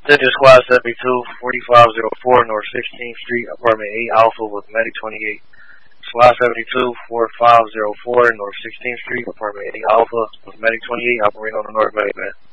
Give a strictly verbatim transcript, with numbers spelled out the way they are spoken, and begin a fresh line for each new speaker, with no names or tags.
Attention Squad seventy-two, forty-five oh four North sixteenth Street, Apartment eight Alpha with Medic twenty-eight. Squad seventy-two, forty-five oh four North sixteenth Street, Apartment eight Alpha with Medic twenty-eight, operating on the North Medic, man.